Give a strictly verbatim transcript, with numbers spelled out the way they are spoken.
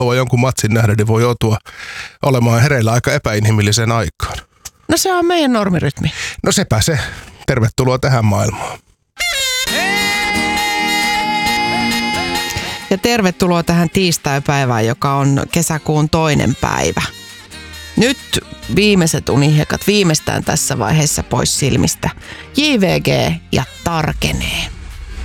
haluaa jonkun matsin nähdä, niin voi joutua olemaan hereillä aika epäinhimilliseen aikaan. No se on meidän normirytmi. No sepä se. Tervetuloa tähän maailmaan. Ja tervetuloa tähän tiistaipäivään, joka on kesäkuun toinen päivä. Nyt viimeiset unihiekat viimeistään tässä vaiheessa pois silmistä. J V G ja tarkenee.